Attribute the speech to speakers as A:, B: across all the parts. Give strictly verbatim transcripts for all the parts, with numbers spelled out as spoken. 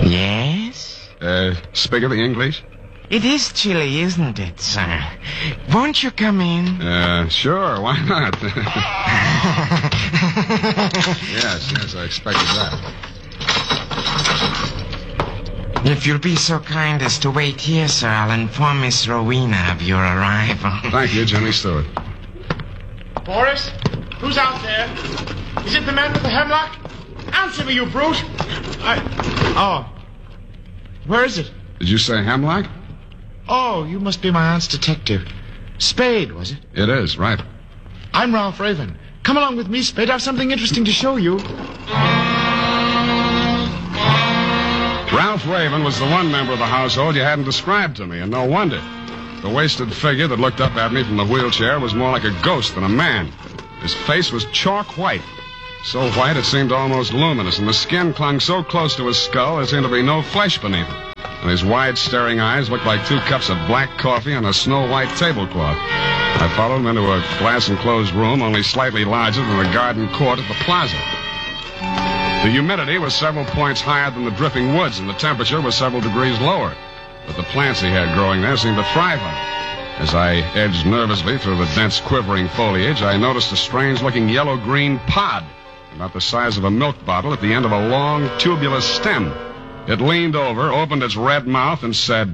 A: Yes?
B: Uh, speak of the English?
A: It is chilly, isn't it, sir? Won't you come in?
B: Uh, sure, why not? yes, yes, I expected that.
A: If you'll be so kind as to wait here, sir, I'll inform Miss Rowena of your arrival.
B: Thank you, Jimmy Stewart.
C: Boris? Who's out there? Is it the man with the hemlock? Answer me, you brute! I... Oh. Where is it?
B: Did you say hemlock?
C: Oh, you must be my aunt's detective. Spade, was it?
B: It is, right.
C: I'm Ralph Raven. Come along with me, Spade. I have something interesting to show you.
B: Ralph Raven was the one member of the household you hadn't described to me, and no wonder. The wasted figure that looked up at me from the wheelchair was more like a ghost than a man. His face was chalk white. So white it seemed almost luminous, and the skin clung so close to his skull there seemed to be no flesh beneath it. And his wide, staring eyes looked like two cups of black coffee on a snow-white tablecloth. I followed him into a glass-enclosed room only slightly larger than the garden court at the plaza. The humidity was several points higher than the dripping woods, and the temperature was several degrees lower. But the plants he had growing there seemed to thrive on it. As I edged nervously through the dense, quivering foliage, I noticed a strange-looking yellow-green pod, about the size of a milk bottle at the end of a long, tubular stem. It leaned over, opened its red mouth, and said,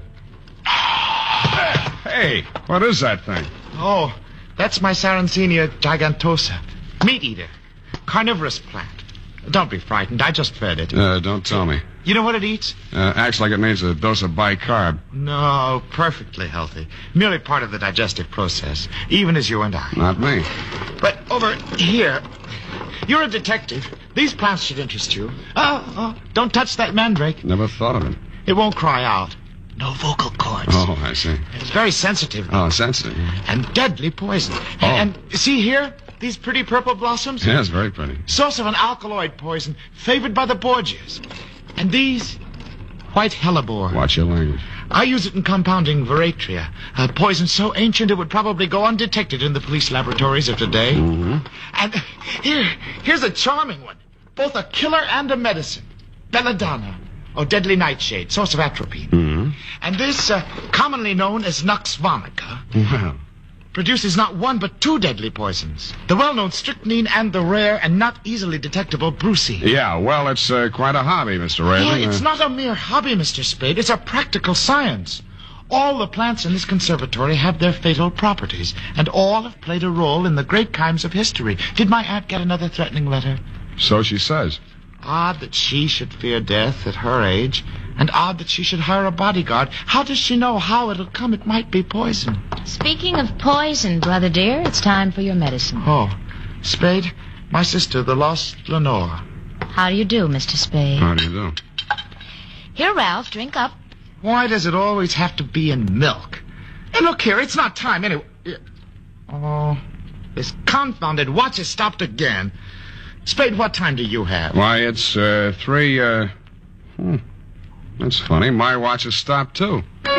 B: "Hey, what is that thing?"
C: Oh, that's my Sarracenia gigantosa. Meat eater. Carnivorous plant. Don't be frightened. I just fed it.
B: Uh, don't tell me.
C: You know what it eats?
B: Uh, acts like it needs a dose of bicarb.
C: No, perfectly healthy. Merely part of the digestive process, even as you and I.
B: Not me.
C: But over here, you're a detective. These plants should interest you. Oh, oh, don't touch that mandrake.
B: Never thought of it.
C: It won't cry out. No vocal cords.
B: Oh, I see.
C: It's very sensitive.
B: Oh, sensitive.
C: And deadly poison.
B: Oh.
C: And, and see here? These pretty purple blossoms?
B: Yes, very pretty.
C: Source of an alkaloid poison favored by the Borgias. And these? White hellebore.
B: Watch your language.
C: I use it in compounding veratria, a poison so ancient it would probably go undetected in the police laboratories of today.
B: Mm-hmm.
C: And here, here's a charming one. Both a killer and a medicine. Belladonna, or deadly nightshade, source of atropine.
B: Mm-hmm.
C: And this, uh, commonly known as Nux vomica,
B: Well,
C: produces not one but two deadly poisons. The well-known strychnine and the rare and not easily detectable brucine.
B: yeah, well, it's uh, quite a hobby, Mister Raven.
C: Well, it's
B: Uh,
C: not a mere hobby, Mister Spade. It's a practical science. All the plants in this conservatory have their fatal properties, and all have played a role in the great crimes of history. Did my aunt get another threatening letter?
B: So she says.
C: Odd that she should fear death at her age, and odd that she should hire a bodyguard. How does she know how it'll come? It might be poison.
D: Speaking of poison, brother dear, it's time for your medicine.
C: Oh, Spade, my sister, the lost Lenore.
D: How do you do, Mister Spade?
B: How do you do?
D: Here, Ralph, drink up.
C: Why does it always have to be in milk? And look here, it's not time anyway. Oh, this confounded watch has stopped again. Spade, what time do you have?
B: Why, it's uh, three, uh... Hmm. That's funny. My watch has stopped, too.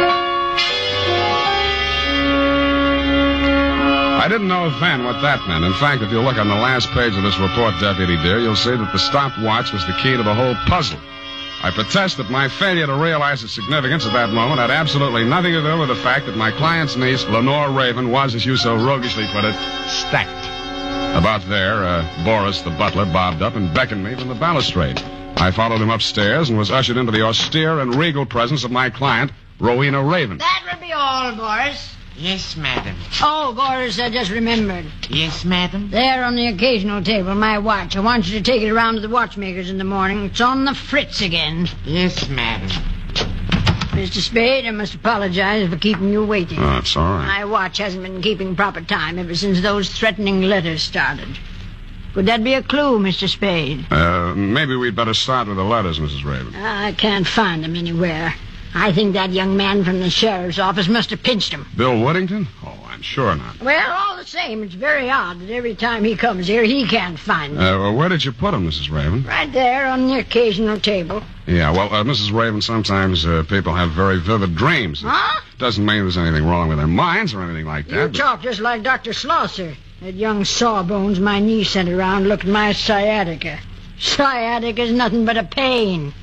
B: I didn't know then what that meant. In fact, if you look on the last page of this report, Deputy dear, you'll see that the stopwatch was the key to the whole puzzle. I protest that my failure to realize its significance at that moment had absolutely nothing to do with the fact that my client's niece, Lenore Raven, was, as you so roguishly put it, stacked. About there, uh, Boris, the butler, bobbed up and beckoned me from the balustrade. I followed him upstairs and was ushered into the austere and regal presence of my client, Rowena Raven.
E: That will be all, Boris.
A: Yes, madam.
E: Oh, Boris, I just remembered.
A: Yes, madam.
E: There on the occasional table, my watch. I want you to take it around to the watchmakers in the morning. It's on the fritz again.
A: Yes, madam.
E: Mister Spade, I must apologize for keeping you waiting.
B: Oh, it's all right.
E: My watch hasn't been keeping proper time ever since those threatening letters started. Could that be a clue, Mister Spade?
B: Uh, maybe we'd better start with the letters, Missus Raven.
E: I can't find them anywhere. I think that young man from the sheriff's office must have pinched him.
B: Bill Woodington? Oh, I'm sure not.
E: Well, all the same, it's very odd that every time he comes here, he can't find them.
B: Uh, well, where did you put them, Missus Raven?
E: Right there on the occasional table.
B: Yeah, well, uh, Missus Raven, sometimes uh, people have very vivid dreams.
E: Huh?
B: Doesn't mean there's anything wrong with their minds or anything like that.
E: You
B: but-
E: talk just like Doctor Schlosser. That young sawbones my niece sent around looked at my sciatica. Sciatica's nothing but a pain.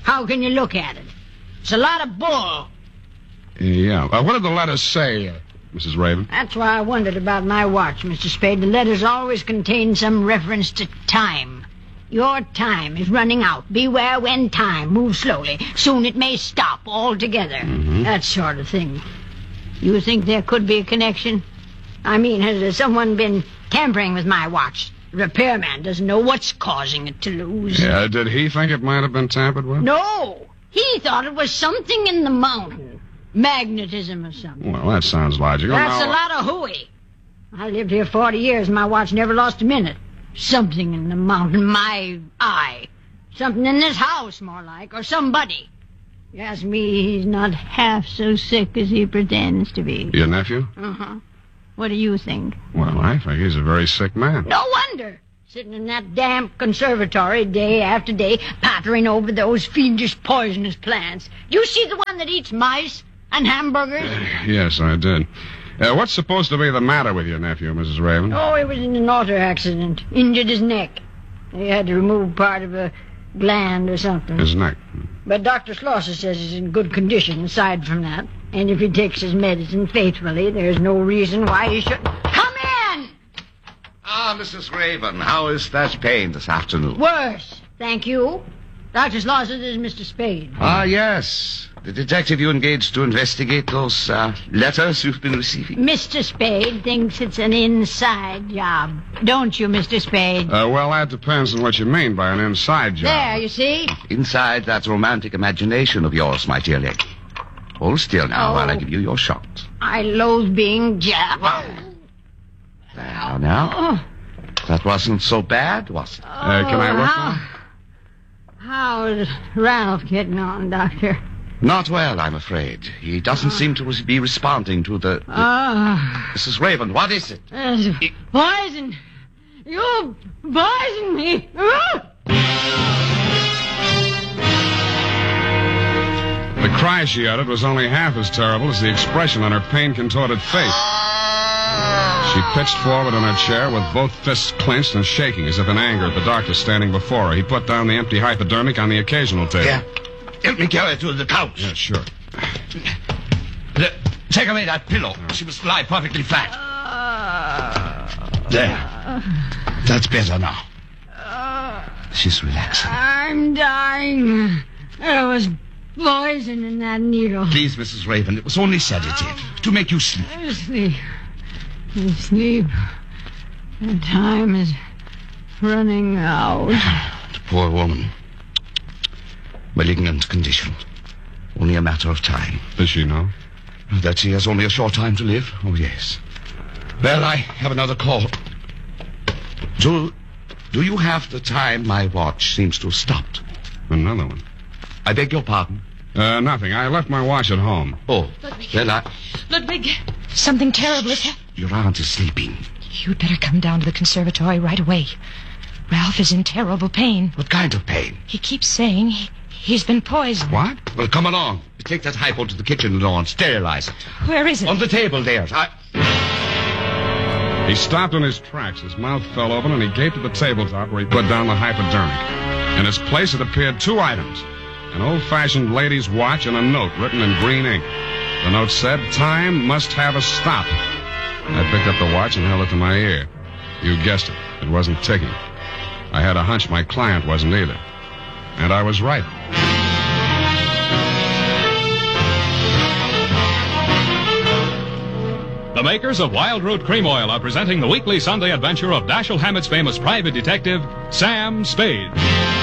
E: How can you look at it? It's a lot of bull.
B: Yeah. Uh, what did the letters say, uh, Missus Raven?
E: That's why I wondered about my watch, Mister Spade. The letters always contain some reference to time. Your time is running out. Beware when time moves slowly. Soon it may stop altogether.
B: Mm-hmm.
E: That sort of thing. You think there could be a connection? I mean, has someone been tampering with my watch? The repairman doesn't know what's causing it to lose.
B: Yeah, did he think it might have been tampered with?
E: No! He thought it was something in the mountain. Magnetism or something.
B: Well, that sounds logical.
E: That's
B: Now,
E: a lot of hooey. I lived here forty years and my watch never lost a minute. Something in the mountain, my eye. Something in this house, more like, or somebody. You ask me, he's not half so sick as he pretends to be.
B: Your nephew?
E: Uh-huh. What do you think?
B: Well, I think he's a very sick man.
E: No wonder. Sitting in that damp conservatory day after day, pottering over those fiendish poisonous plants. You see the one that eats mice and hamburgers?
B: Yes, I did. Uh, what's supposed to be the matter with your nephew, Missus Raven?
E: Oh, he was in an auto accident. Injured his neck. They had to remove part of a gland or something.
B: His neck.
E: But Doctor Schlosser says he's in good condition aside from that. And if he takes his medicine faithfully, there's no reason why he shouldn't. Come in!
F: Ah, Missus Raven, how is that pain this afternoon?
E: Worse, thank you. Doctor Schlosser is Mister Spade.
F: Ah, yes. The detective you engaged to investigate those uh, letters you've been receiving.
E: Mister Spade thinks it's an inside job. Don't you, Mister Spade?
B: Uh, well, that depends on what you mean by an inside job.
E: There, you see?
F: Inside that romantic imagination of yours, my dear lady. Hold still now
E: Oh.
F: while I give you your shot.
E: I loathe being jabbed.
F: Now, now.
E: Oh,
F: That wasn't so bad, was it?
B: Uh, can I look
E: how,
B: now?
E: How's Ralph getting on, Doctor?
F: Not well, I'm afraid. He doesn't seem to re- be responding to the... the-
E: Ah,
F: Missus Raven, what is it?
E: uh, poison. You poisoned me. Ah!
B: The cry she uttered was only half as terrible as the expression on her pain-contorted face. She pitched forward in her chair with both fists clenched and shaking as if in anger at the doctor standing before her. He put down the empty hypodermic on the occasional table.
F: Here, help me carry her to the couch.
B: Yeah, sure.
F: Le- Take away that pillow. She must lie perfectly flat. There. That's better now. She's relaxing.
E: I'm dying. There was poison in that needle.
F: Please, Missus Raven, it was only sedative to make you sleep.
E: Sleep. Sleep. The time is running out.
F: The poor woman. Malignant condition. Only a matter of time.
B: Does she know?
F: That she has only a short time to live? Oh, yes. Well, I have another call. Do, do you have the time my watch seems to have stopped?
B: Another one.
F: I beg your pardon?
B: Uh, nothing. I left my watch at home.
F: Oh, well, I...
D: Ludwig, something terrible is happening.
F: Your aunt is sleeping.
D: You'd better come down to the conservatory right away. Ralph is in terrible pain.
F: What kind of pain?
D: He keeps saying he, he's been poisoned.
B: What?
F: Well, come along. Take that hypo to the kitchen door and sterilize it.
D: Where is it?
F: On the table there. I...
B: He stopped in his tracks. His mouth fell open, and he gaped at the tabletop where he put down the hypodermic. In its place, it appeared two items. An old-fashioned lady's watch and a note written in green ink. The note said, "Time must have a stop." I picked up the watch and held it to my ear. You guessed it. It wasn't ticking. I had a hunch my client wasn't either. And I was right.
G: The makers of Wild Root Cream Oil are presenting the weekly Sunday adventure of Dashiell Hammett's famous private detective, Sam Spade.